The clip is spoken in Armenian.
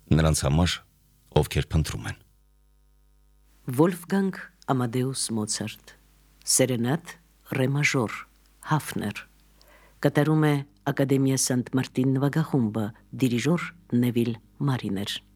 նրանց համար, ովքեր փնտրում են։ Վոլֆգանգ Ամադեուս Մոցարտ, Սերենատ ռե մաժոր, Հաֆներ, կատարում է Ակադեմիա Սանտ Մարտին նվագախումբը, դիրիժոր Նևիլ Մարիներ։